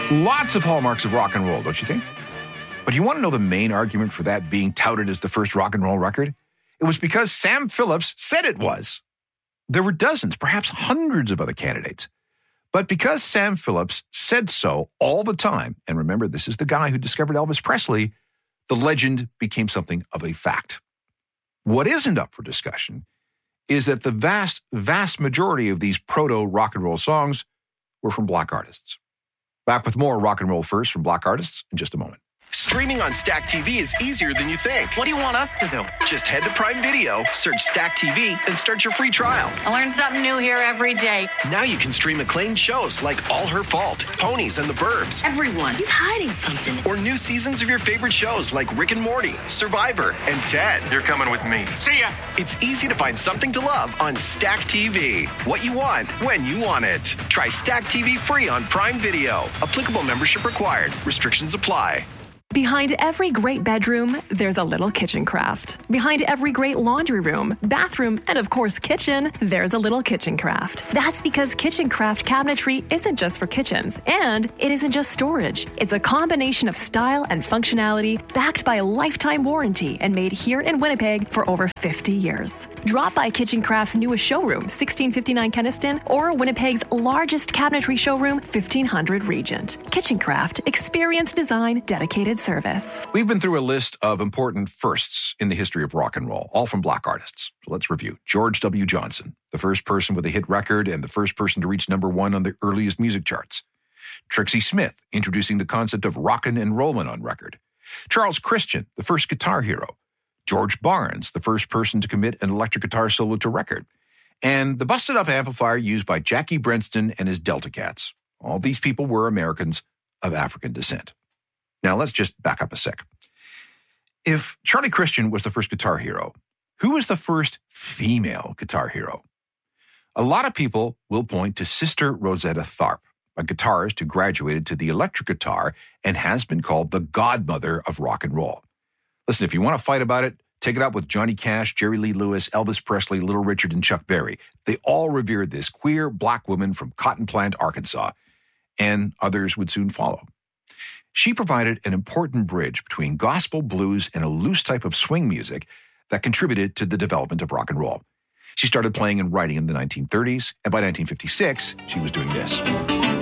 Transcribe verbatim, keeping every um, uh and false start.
Lots of hallmarks of rock and roll, don't you think? But you want to know the main argument for that being touted as the first rock and roll record? It was because Sam Phillips said it was. There were dozens, perhaps hundreds of other candidates. But because Sam Phillips said so all the time, and remember, this is the guy who discovered Elvis Presley, the legend became something of a fact. What isn't up for discussion is that the vast, vast majority of these proto-rock and roll songs were from black artists. Back with more Rock and Roll First from black artists in just a moment. Streaming on Stack T V is easier than you think. What do you want us to do? Just head to Prime Video, search Stack T V, and start your free trial. I learn something new here every day. Now you can stream acclaimed shows like All Her Fault, Ponies and the Burbs. Everyone is hiding something. Or new seasons of your favorite shows like Rick and Morty, Survivor, and Ted. You're coming with me. See ya! It's easy to find something to love on Stack T V. What you want, when you want it. Try Stack T V free on Prime Video. Applicable membership required. Restrictions apply. Behind every great bedroom, there's a little kitchen craft. Behind every great laundry room, bathroom, and of course kitchen, there's a little kitchen craft. That's because kitchen craft cabinetry isn't just for kitchens, and it isn't just storage. It's a combination of style and functionality backed by a lifetime warranty and made here in Winnipeg for over fifty years. Drop by Kitchen Craft's newest showroom, sixteen fifty-nine Kenniston, or Winnipeg's largest cabinetry showroom, fifteen hundred Regent. Kitchen Craft, experience design, dedicated service. We've been through a list of important firsts in the history of rock and roll, all from black artists. So let's review. George W. Johnson, the first person with a hit record and the first person to reach number one on the earliest music charts. Trixie Smith, introducing the concept of rockin' and rollin' on record. Charles Christian, the first guitar hero. George Barnes, the first person to commit an electric guitar solo to record. And the busted-up amplifier used by Jackie Brenston and his Delta Cats. All these people were Americans of African descent. Now, let's just back up a sec. If Charlie Christian was the first guitar hero, who was the first female guitar hero? A lot of people will point to Sister Rosetta Tharpe, a guitarist who graduated to the electric guitar and has been called the godmother of rock and roll. Listen, if you want to fight about it, take it up with Johnny Cash, Jerry Lee Lewis, Elvis Presley, Little Richard, and Chuck Berry. They all revered this queer black woman from Cotton Plant, Arkansas, and others would soon follow. She provided an important bridge between gospel, blues, and a loose type of swing music that contributed to the development of rock and roll. She started playing and writing in the nineteen thirties, and by nineteen fifty-six, she was doing this.